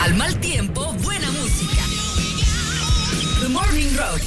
Al mal tiempo, buena música. The Morning Rock.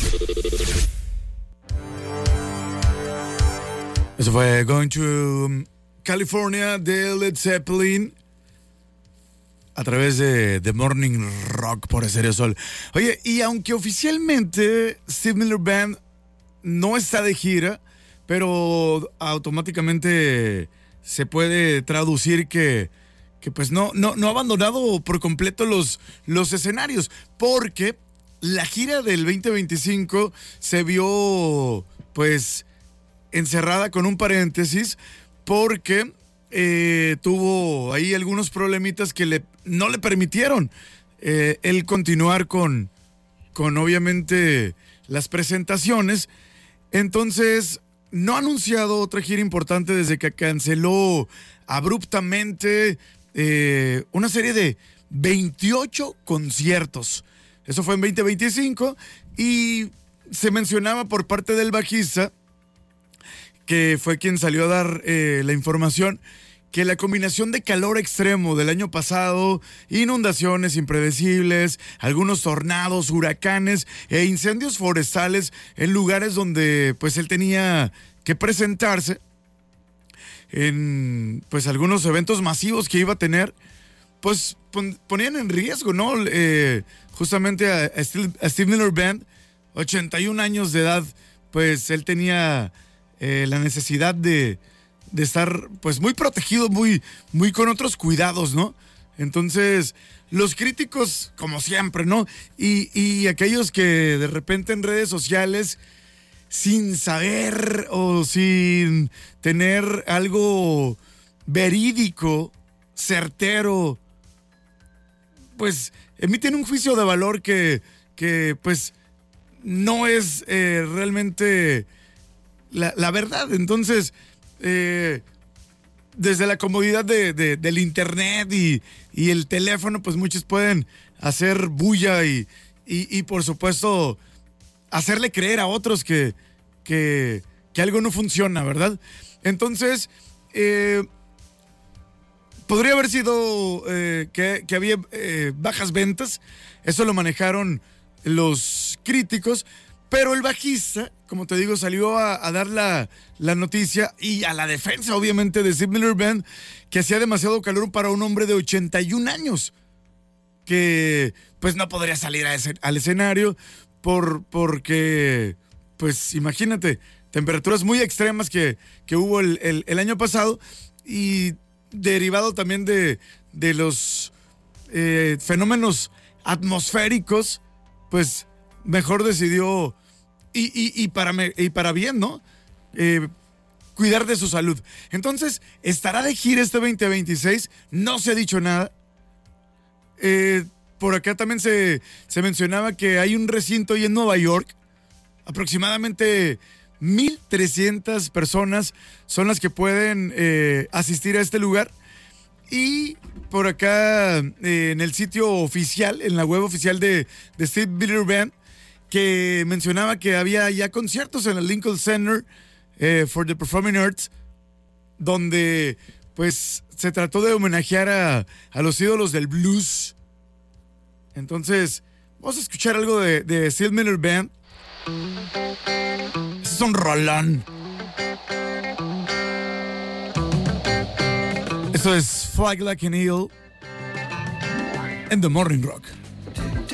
Eso fue Going to California de Led Zeppelin a través de The Morning Rock por Estéreo Sol. Oye, y aunque oficialmente Steve Miller Band no está de gira, pero automáticamente se puede traducir que pues no ha abandonado por completo los escenarios, porque la gira del 2025 se vio pues encerrada con un paréntesis porque tuvo ahí algunos problemitas que no le permitieron él continuar con obviamente las presentaciones. Entonces no ha anunciado otra gira importante desde que canceló abruptamente una serie de 28 conciertos. Eso fue en 2025 y se mencionaba por parte del bajista, que fue quien salió a dar la información, que la combinación de calor extremo del año pasado, inundaciones impredecibles, algunos tornados, huracanes e incendios forestales en lugares donde pues él tenía que presentarse en pues algunos eventos masivos que iba a tener, pues ponían en riesgo, ¿no? Justamente a Steve Miller Band, 81 años de edad, pues él tenía la necesidad de estar pues muy protegido, muy con otros cuidados, ¿no? Entonces, los críticos, como siempre, ¿no? Y aquellos que de repente en redes sociales, sin saber o sin tener algo verídico, certero, pues emiten un juicio de valor que pues no es realmente la verdad. Entonces, desde la comodidad del internet y el teléfono, pues muchos pueden hacer bulla y por supuesto hacerle creer a otros que algo no funciona, ¿verdad? Entonces, podría haber sido que había bajas ventas. Eso lo manejaron los críticos, pero el bajista, como te digo, salió a dar la noticia y a la defensa, obviamente, de Steve Miller Band, que hacía demasiado calor para un hombre de 81 años, que pues no podría salir al escenario porque, pues imagínate, temperaturas muy extremas que hubo el año pasado, y derivado también de los fenómenos atmosféricos, pues mejor decidió, y para bien, ¿no? Cuidar de su salud. Entonces, estará de gira este 2026, no se ha dicho nada. Por acá también se mencionaba que hay un recinto ahí en Nueva York, aproximadamente 1,300 personas son las que pueden asistir a este lugar. Y por acá en el sitio oficial, en la web oficial de Steve Miller Band, que mencionaba que había ya conciertos en el Lincoln Center for the Performing Arts, donde pues se trató de homenajear a los ídolos del blues. Entonces, vamos a escuchar algo de Steve Miller Band. Este es un rolón. Esto es Fly Like an Eagle en The Morning Rock.